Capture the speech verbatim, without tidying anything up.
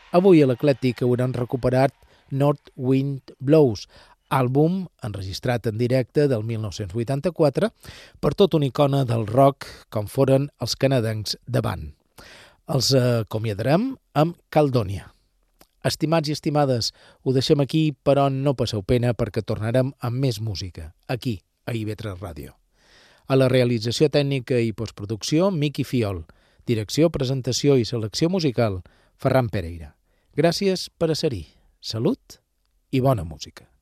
Avui a l'Eclèctic haurem recuperat North Wind Blows, àlbum enregistrat en directe del mil nou-cents vuitanta-quatre per tot una icona del rock com foren els canadencs de Van. Els acomiadarem amb Caledonia. Estimats i estimades, ho deixem aquí, però no passeu pena perquè tornarem amb més música, aquí, a I V tres Ràdio. A la realització tècnica i postproducció, Miqui Fiol. Direcció, presentació i selecció musical, Ferran Pereira. Gràcies per a ser-hi. Salut i bona música.